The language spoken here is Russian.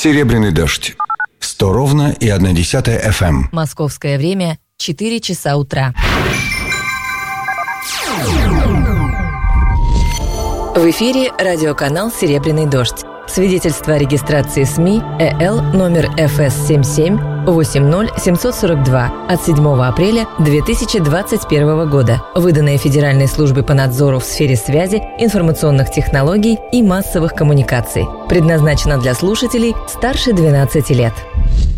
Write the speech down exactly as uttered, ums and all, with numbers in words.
Серебряный дождь. Сто ровно и одна десятая эф эм. Московское время четыре часа утра. В эфире радиоканал «Серебряный дождь». Свидетельство о регистрации СМИ ЭЛ номер эф эс семь семь восемь ноль семь четыре два от седьмого апреля две тысячи двадцать первого года, выданное Федеральной службой по надзору в сфере связи, информационных технологий и массовых коммуникаций. Предназначено для слушателей старше двенадцати лет.